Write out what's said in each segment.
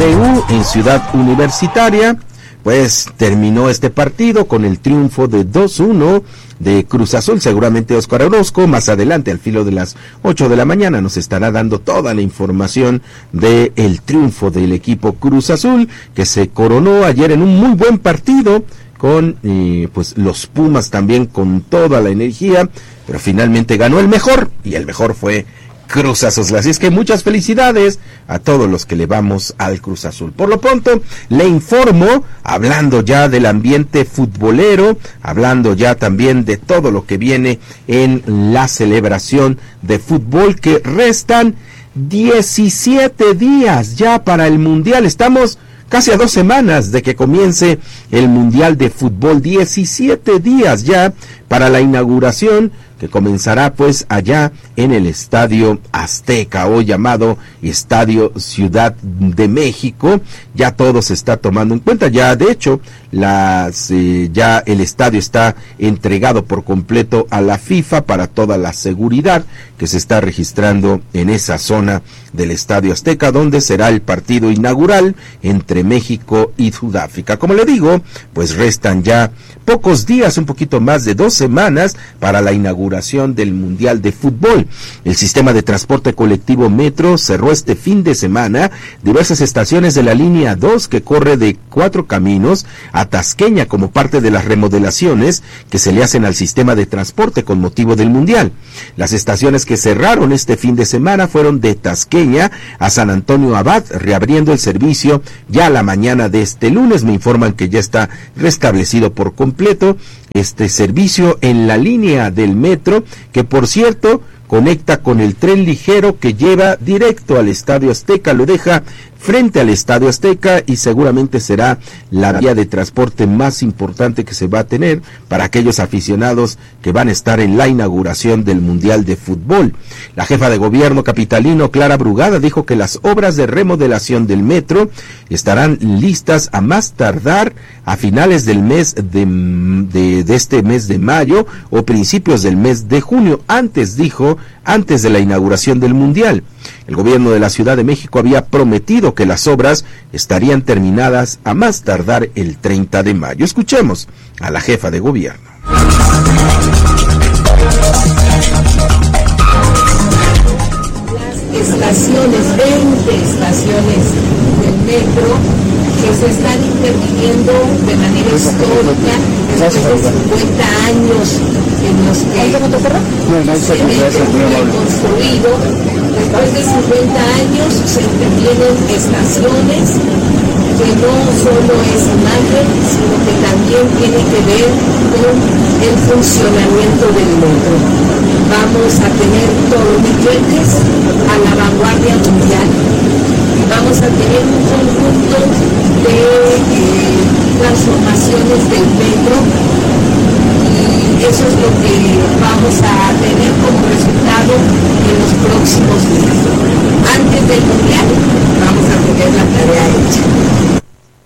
TU en Ciudad Universitaria. Pues terminó este partido con el triunfo de 2-1 de Cruz Azul. Seguramente Óscar Orozco más adelante al filo de las 8 de la mañana nos estará dando toda la información de el triunfo del equipo Cruz Azul, que se coronó ayer en un muy buen partido con pues los Pumas también con toda la energía, pero finalmente ganó el mejor, y el mejor fue Cruz Azul. Así es que muchas felicidades a todos los que le vamos al Cruz Azul. Por lo pronto, le informo, hablando ya del ambiente futbolero, hablando ya también de todo lo que viene en la celebración de fútbol, que restan 17 días ya para el Mundial. Estamos casi a 2 semanas de que comience el Mundial de Fútbol, 17 días ya para la inauguración, que comenzará pues allá en el Estadio Azteca, hoy llamado Estadio Ciudad de México. Ya todo se está tomando en cuenta, ya de hecho ya el estadio está entregado por completo a la FIFA para toda la seguridad que se está registrando en esa zona del Estadio Azteca, donde será el partido inaugural entre México y Sudáfrica. Como le digo, pues restan ya pocos días, un poquito más de 2 semanas para la inauguración del Mundial de Fútbol. El sistema de transporte colectivo Metro cerró este fin de semana diversas estaciones de la línea 2 que corre de 4 Caminos a Tasqueña como parte de las remodelaciones que se le hacen al sistema de transporte con motivo del Mundial. Las estaciones que cerraron este fin de semana fueron de Tasqueña a San Antonio Abad, reabriendo el servicio ya a la mañana de este lunes. Me informan que ya está restablecido por completo este servicio en la línea del metro, que por cierto conecta con el tren ligero que lleva directo al Estadio Azteca, lo deja frente al Estadio Azteca y seguramente será la vía de transporte más importante que se va a tener para aquellos aficionados que van a estar en la inauguración del Mundial de Fútbol. La jefa de gobierno capitalino, Clara Brugada, dijo que las obras de remodelación del metro estarán listas a más tardar a finales del mes de este mes de mayo o principios del mes de junio, antes de la inauguración del Mundial. El gobierno de la Ciudad de México había prometido que las obras estarían terminadas a más tardar el 30 de mayo. Escuchemos a la jefa de gobierno. Las estaciones, 20 estaciones del metro que se están interviniendo de manera histórica después de 50 años en los que el metro fue construido. Después de 50 años se intervienen estaciones que no solo es imagen, sino que también tiene que ver con el funcionamiento del metro. Vamos a tener torniquetes a la vanguardia mundial. Vamos a tener un conjunto de transformaciones del metro, y eso es lo que vamos a tener como resultado en los próximos días. Antes del Mundial vamos a tener la tarea hecha.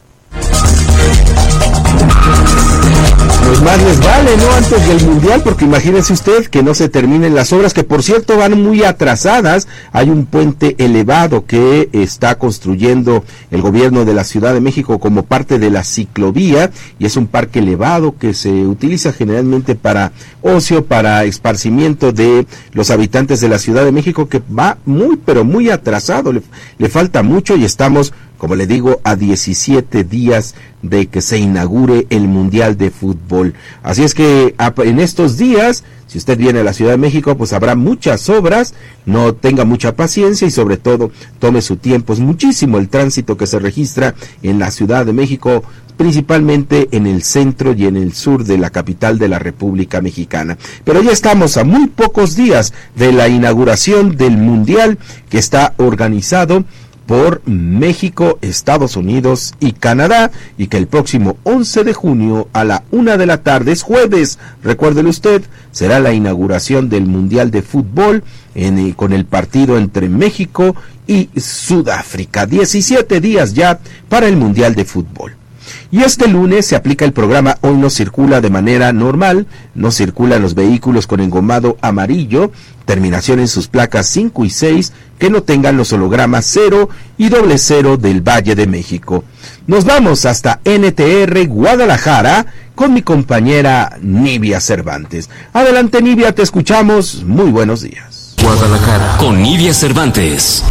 Pues más les vale, ¿no? Antes del Mundial, porque imagínense usted que no se terminen las obras, que por cierto van muy atrasadas. Hay un puente elevado que está construyendo el gobierno de la Ciudad de México como parte de la ciclovía, y es un parque elevado que se utiliza generalmente para ocio, para esparcimiento de los habitantes de la Ciudad de México, que va muy, pero muy atrasado, le falta mucho, y estamos, como le digo, a 17 días de que se inaugure el Mundial de Fútbol. Así es que en estos días, si usted viene a la Ciudad de México, pues habrá muchas obras. No tenga mucha paciencia y sobre todo tome su tiempo. Es muchísimo el tránsito que se registra en la Ciudad de México, principalmente en el centro y en el sur de la capital de la República Mexicana. Pero ya estamos a muy pocos días de la inauguración del Mundial, que está organizado por México, Estados Unidos y Canadá, y que el próximo 11 de junio a la 1 de la tarde, es jueves, recuérdelo usted, será la inauguración del Mundial de Fútbol con el partido entre México y Sudáfrica. 17 días ya para el Mundial de Fútbol. Y este lunes se aplica el programa Hoy no circula de manera normal, no circulan los vehículos con engomado amarillo, terminación en sus placas 5 y 6, que no tengan los hologramas 0 y 00 del Valle de México. Nos vamos hasta NTR Guadalajara con mi compañera Nivia Cervantes. Adelante, Nivia, te escuchamos. Muy buenos días. Guadalajara con Nivia Cervantes.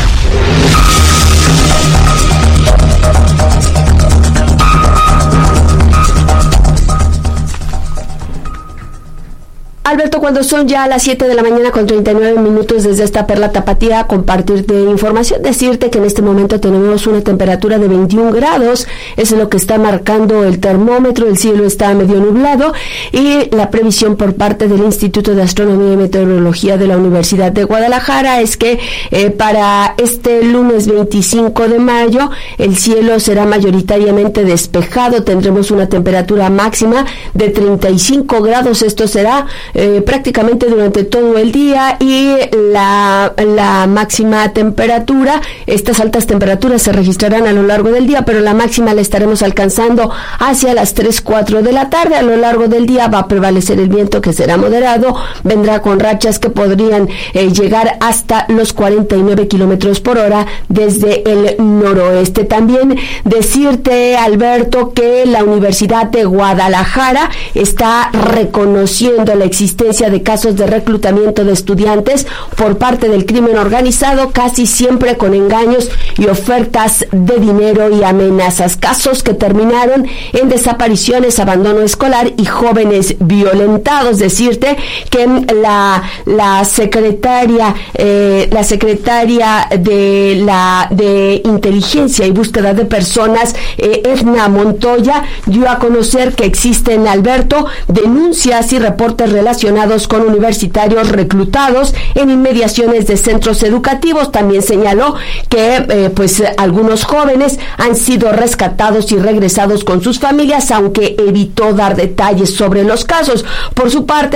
Alberto, cuando son ya las 7 de la mañana con 39 minutos desde esta Perla Tapatía, compartirte información, decirte que en este momento tenemos una temperatura de 21 grados, eso es lo que está marcando el termómetro, el cielo está medio nublado y la previsión por parte del Instituto de Astronomía y Meteorología de la Universidad de Guadalajara es que para este lunes 25 de mayo el cielo será mayoritariamente despejado, tendremos una temperatura máxima de 35 grados, esto será prácticamente durante todo el día y la máxima temperatura, estas altas temperaturas se registrarán a lo largo del día, pero la máxima la estaremos alcanzando hacia las 3-4 de la tarde. A lo largo del día va a prevalecer el viento, que será moderado, vendrá con rachas que podrían llegar hasta los 49 kilómetros por hora desde el noroeste. También decirte, Alberto, que la Universidad de Guadalajara está reconociendo la existencia de casos de reclutamiento de estudiantes por parte del crimen organizado, casi siempre con engaños y ofertas de dinero y amenazas, casos que terminaron en desapariciones, abandono escolar y jóvenes violentados. Decirte que la secretaria de Inteligencia y Búsqueda de Personas, Edna Montoya, dio a conocer que existen, Alberto, denuncias y reportes relacionados con universitarios reclutados en inmediaciones de centros educativos. También señaló que algunos jóvenes han sido rescatados y regresados con sus familias, aunque evitó dar detalles sobre los casos. Por su parte,